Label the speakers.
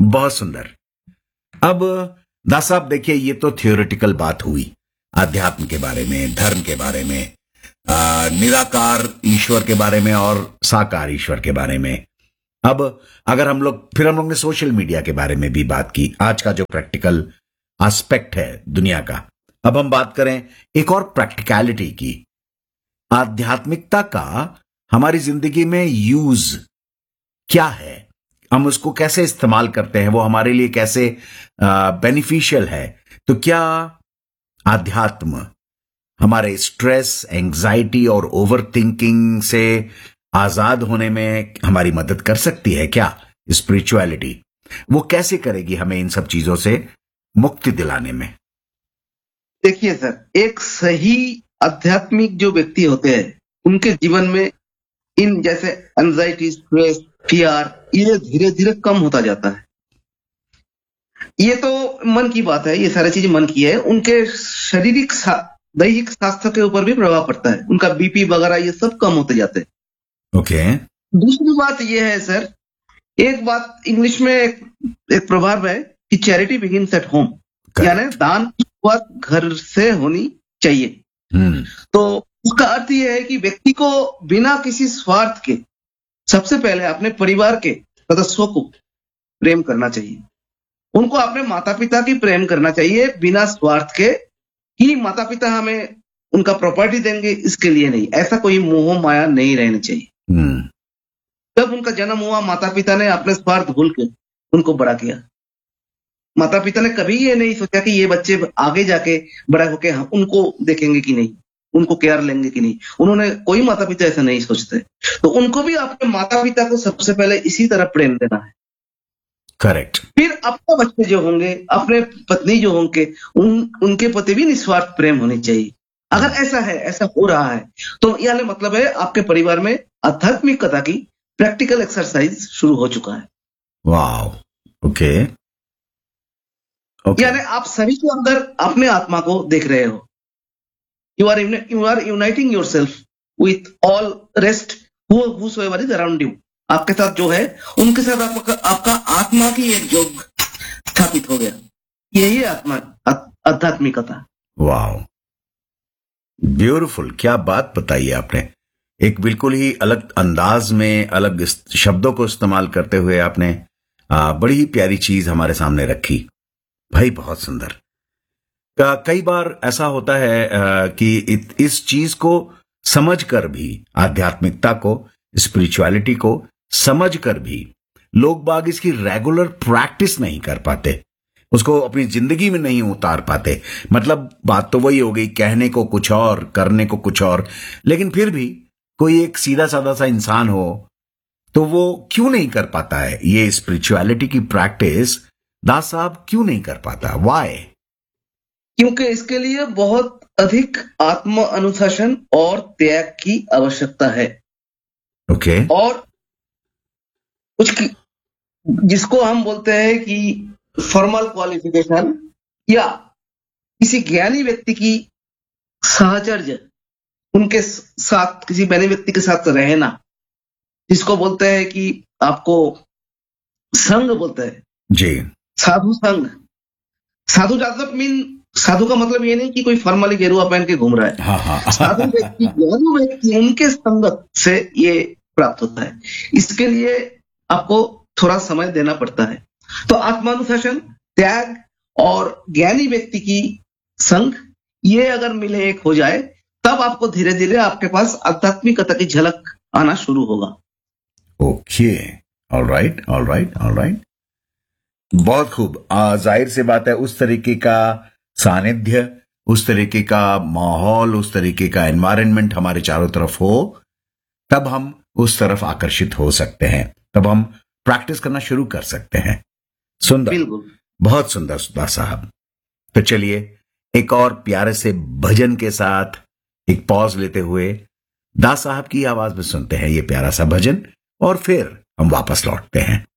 Speaker 1: बहुत सुंदर। अब दास साहब देखिए, ये तो थियोरेटिकल बात हुई आध्यात्म के बारे में, धर्म के बारे में, निराकार ईश्वर के बारे में और साकार ईश्वर के बारे में। अब अगर हम लोग ने सोशल मीडिया के बारे में भी बात की, आज का जो प्रैक्टिकल एस्पेक्ट है दुनिया का। अब हम बात करें एक और प्रैक्टिकलिटी की, आध्यात्मिकता का हमारी जिंदगी में यूज क्या है, हम उसको कैसे इस्तेमाल करते हैं, वो हमारे लिए कैसे बेनिफिशियल है। तो क्या आध्यात्म हमारे स्ट्रेस, एंजाइटी और ओवर थिंकिंग से आजाद होने में हमारी मदद कर सकती है? क्या स्पिरिचुअलिटी वो कैसे करेगी हमें इन सब चीजों से मुक्ति दिलाने में?
Speaker 2: देखिए सर, एक सही आध्यात्मिक जो व्यक्ति होते हैं उनके जीवन में इन जैसे एंजाइटी, स्ट्रेस, फियर ये धीरे धीरे कम होता जाता है। ये तो मन की बात है, ये सारी चीजें मन की है। उनके शारीरिक दैहिक स्वास्थ्य के ऊपर भी प्रभाव पड़ता है, उनका बीपी वगैरह ये सब कम होते जाते हैं।
Speaker 1: ओके।
Speaker 2: दूसरी बात ये है सर, एक बात इंग्लिश में एक प्रभाव है कि चैरिटी बिगिंस एट होम, यानी दान की शुरुआत घर से होनी चाहिए। तो उसका अर्थ यह है कि व्यक्ति को बिना किसी स्वार्थ के सबसे पहले अपने परिवार के सदस्यों को प्रेम करना चाहिए। उनको अपने माता पिता की प्रेम करना चाहिए बिना स्वार्थ के, कि माता पिता हमें उनका प्रॉपर्टी देंगे इसके लिए नहीं। ऐसा कोई मोह माया नहीं रहनी चाहिए। जब उनका जन्म हुआ, माता पिता ने अपने स्वार्थ भूल के उनको बड़ा किया। माता पिता ने कभी ये नहीं सोचा कि ये बच्चे आगे जाके बड़ा होके हम उनको देखेंगे कि नहीं, उनको केयर लेंगे कि नहीं। उन्होंने, कोई माता पिता ऐसा नहीं सोचते। तो उनको भी अपने माता पिता को सबसे पहले इसी तरह प्रेम देना है।
Speaker 1: करेक्ट।
Speaker 2: फिर अपने बच्चे जो होंगे, अपने पत्नी जो होंगे, उनके प्रति भी निस्वार्थ प्रेम होनी चाहिए। अगर ऐसा है, ऐसा हो रहा है, तो यह मतलब है आपके परिवार में आध्यात्मिकता की प्रैक्टिकल एक्सरसाइज शुरू हो चुका है।
Speaker 1: Wow, okay.
Speaker 2: यानी आप सभी के अंदर अपने आत्मा को देख रहे हो। You are uniting yourself with all rest whosoever is around you। आपके साथ जो है उनके साथ आपका आत्मा की एक योग स्थापित हो गया। यही आत्मा आध्यात्मिकता।
Speaker 1: Wow, beautiful. क्या बात बताई आपने। एक बिल्कुल ही अलग अंदाज में, अलग शब्दों को इस्तेमाल करते हुए आपने बड़ी ही प्यारी चीज हमारे सामने रखी भाई, बहुत सुंदर। कई बार ऐसा होता है कि इस चीज को समझकर भी, आध्यात्मिकता को, स्पिरिचुअलिटी को समझकर भी लोग बाग इसकी रेगुलर प्रैक्टिस नहीं कर पाते, उसको अपनी जिंदगी में नहीं उतार पाते। मतलब बात तो वही हो गई, कहने को कुछ और, करने को कुछ और। लेकिन फिर भी कोई एक सीधा साधा सा इंसान हो तो वो क्यों नहीं कर पाता है ये स्पिरिचुअलिटी की प्रैक्टिस? दास साहब क्यों नहीं कर पाता? वाई?
Speaker 2: क्योंकि इसके लिए बहुत अधिक आत्म अनुशासन और त्याग की आवश्यकता है।
Speaker 1: ओके।
Speaker 2: और कुछ जिसको हम बोलते हैं कि फॉर्मल क्वालिफिकेशन, या किसी ज्ञानी व्यक्ति की साहचर्य, उनके साथ, किसी ज्ञानी व्यक्ति के साथ रहना, जिसको बोलते हैं कि आपको संग बोलते हैं
Speaker 1: जी,
Speaker 2: साधु संग। साधु साधु का मतलब ये नहीं कि कोई फॉर्मली गेरुआ पहन के घूम रहा है।
Speaker 1: हाँ।
Speaker 2: साधु व्यक्ति, ज्ञानी व्यक्ति, उनके संगत से ये प्राप्त होता है। इसके लिए आपको थोड़ा समय देना पड़ता है। तो आत्मानुशासन, त्याग और ज्ञानी व्यक्ति की संग, ये अगर मिले एक हो जाए, तब आपको धीरे धीरे आपके पास आध्यात्मिकता की झलक आना शुरू होगा।
Speaker 1: Okay, alright. बहुत खूब। जाहिर सी बात है, उस तरीके का सानिध्य, उस तरीके का माहौल, उस तरीके का एनवायरनमेंट हमारे चारों तरफ हो, तब हम उस तरफ आकर्षित हो सकते हैं, तब हम प्रैक्टिस करना शुरू कर सकते हैं। सुंदर,
Speaker 2: बिल्कुल,
Speaker 1: बहुत सुंदर सुधा साहब। तो चलिए एक और प्यारे से भजन के साथ एक पॉज लेते हुए दास साहब की आवाज में सुनते हैं ये प्यारा सा भजन, और फिर हम वापस लौटते हैं।